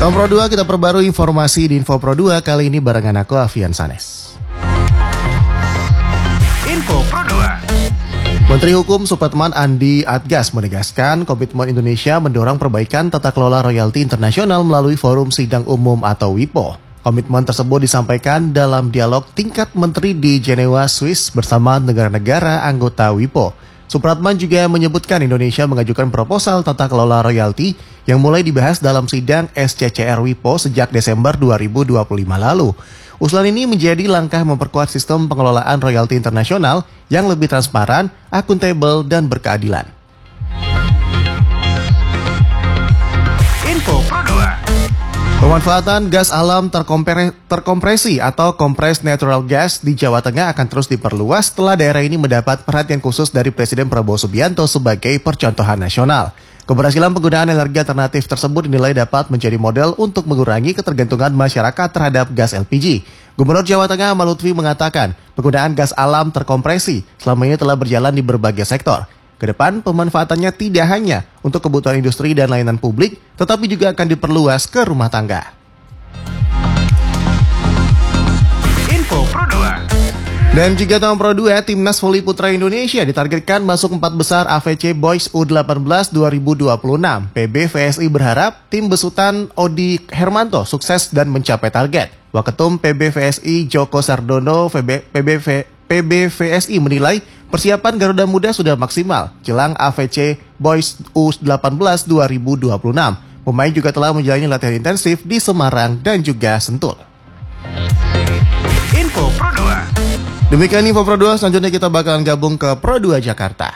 Tahun Pro 2 kita perbarui informasi di Info Pro 2 kali ini barengan aku Avian Sanes. Info Pro 2. Menteri Hukum Supratman Andi Adgas menegaskan komitmen Indonesia mendorong perbaikan tata kelola royalti internasional melalui Forum Sidang Umum atau WIPO. Komitmen tersebut disampaikan dalam dialog tingkat menteri di Jenewa, Swiss bersama negara-negara anggota WIPO. Supratman juga menyebutkan Indonesia mengajukan proposal tata kelola royalti yang mulai dibahas dalam sidang SCCR WIPO sejak Desember 2025 lalu. Usulan ini menjadi langkah memperkuat sistem pengelolaan royalti internasional yang lebih transparan, akuntabel, dan berkeadilan. Info Pro 2. Pemanfaatan gas alam terkompresi atau compressed natural gas di Jawa Tengah akan terus diperluas setelah daerah ini mendapat perhatian khusus dari Presiden Prabowo Subianto sebagai percontohan nasional. Keberhasilan penggunaan energi alternatif tersebut dinilai dapat menjadi model untuk mengurangi ketergantungan masyarakat terhadap gas LPG. Gubernur Jawa Tengah Ahmad Lutfi mengatakan penggunaan gas alam terkompresi selama ini telah berjalan di berbagai sektor. Kedepan, pemanfaatannya tidak hanya untuk kebutuhan industri dan layanan publik, tetapi juga akan diperluas ke rumah tangga. Info Pro 2. Dan juga tahun Pro 2, Timnas Voli Putra Indonesia ditargetkan masuk 4 besar AFC Boys U18 2026. PBVSI berharap tim besutan Odi Hermanto sukses dan mencapai target. Waketum PBVSI Joko Sardono PBVSI menilai persiapan Garuda Muda sudah maksimal jelang AFC Boys U18 2026. Pemain juga telah menjalani latihan intensif di Semarang dan juga Sentul. Info Pro 2. Demikian Info Pro 2, selanjutnya kita bakalan gabung ke Pro 2 Jakarta.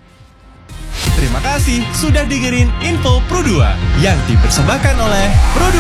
Terima kasih sudah dengerin Info Pro 2 yang dipersembahkan oleh Pro 2.